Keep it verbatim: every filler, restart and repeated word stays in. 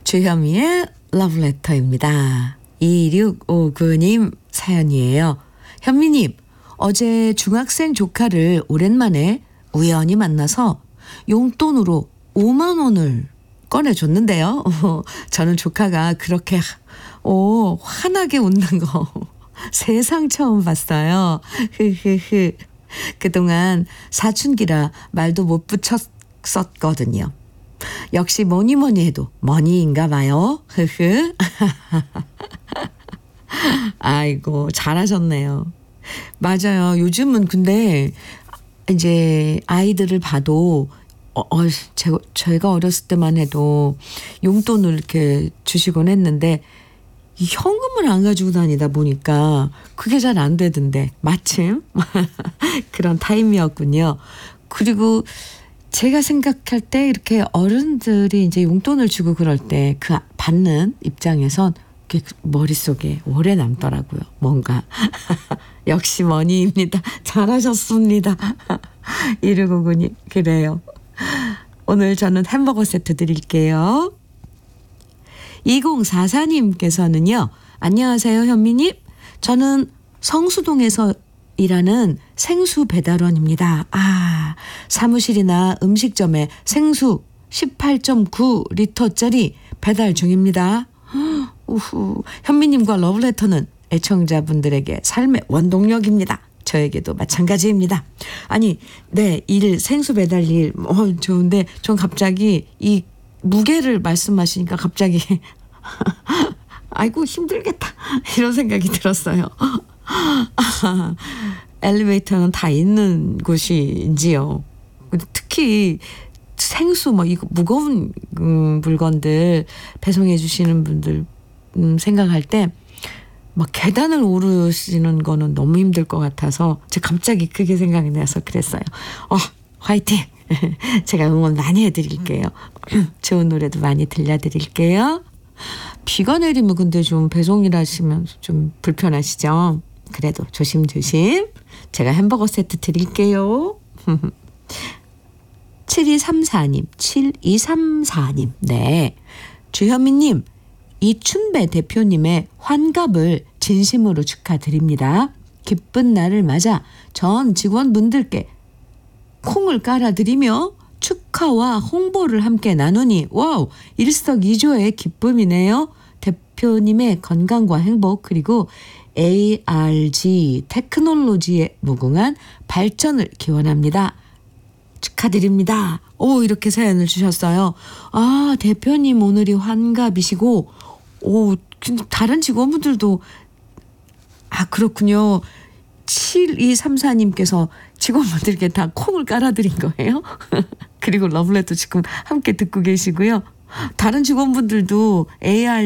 주현미의 러브레터입니다. 이육오구 님 사연이에요. 현미님, 어제 중학생 조카를 오랜만에 우연히 만나서 용돈으로 오만 원을 꺼내줬는데요. 저는 조카가 그렇게 오, 환하게 웃는 거 세상 처음 봤어요. 흐흐흐. 그동안 사춘기라 말도 못 붙였었거든요. 역시 뭐니 뭐니 해도 머니인가 봐요. 흐흐. 아이고, 잘하셨네요. 맞아요. 요즘은 근데 이제 아이들을 봐도 어, 어, 제, 제가 어렸을 때만 해도 용돈을 이렇게 주시곤 했는데 이 현금을 안 가지고 다니다 보니까 그게 잘 안 되던데 마침 그런 타임이었군요. 그리고 제가 생각할 때 이렇게 어른들이 이제 용돈을 주고 그럴 때 그 받는 입장에선 머릿속에 오래 남더라고요. 뭔가 역시 머니입니다. 잘하셨습니다. 이육오구 님 그래요. 오늘 저는 햄버거 세트 드릴게요. 이공사사 님께서는요. 안녕하세요 현미님. 저는 성수동에서 일하는 생수 배달원입니다. 아, 사무실이나 음식점에 생수 십팔 점 구 리터짜리 배달 중입니다. 우후, 현미님과 러브레터는 애청자분들에게 삶의 원동력입니다. 저에게도 마찬가지입니다. 아니, 네, 일 생수 배달 일 어, 좋은데 전 갑자기 이 무게를 말씀하시니까 갑자기 아이고 힘들겠다 이런 생각이 들었어요. 엘리베이터는 다 있는 곳이지요. 특히 생수 뭐 이거 무거운 음, 물건들 배송해 주시는 분들 음, 생각할 때 막 계단을 오르시는 거는 너무 힘들 것 같아서 제가 갑자기 그게 생각이 나서 그랬어요. 어, 화이팅! 제가 응원 많이 해드릴게요. 좋은 노래도 많이 들려드릴게요. 비가 내리면 근데 좀 배송일 하시면 좀 불편하시죠? 그래도 조심조심 제가 햄버거 세트 드릴게요. 칠이삼사 님, 칠이삼사 님. 네. 주현미님, 이춘배 대표님의 환갑을 진심으로 축하드립니다. 기쁜 날을 맞아 전 직원분들께 콩을 깔아드리며 축하와 홍보를 함께 나누니 와우 일석이조의 기쁨이네요. 대표님의 건강과 행복 그리고 에이알지 테크놀로지의 무궁한 발전을 기원합니다. 축하드립니다. 오 이렇게 사연을 주셨어요. 아 대표님 오늘이 환갑이시고 오 다른 직원분들도 아 그렇군요. 칠이삼사 님께서 직원분들께 다 콩을 깔아드린 거예요. 그리고 러브레터 지금 함께 듣고 계시고요. 다른 직원분들도 에이알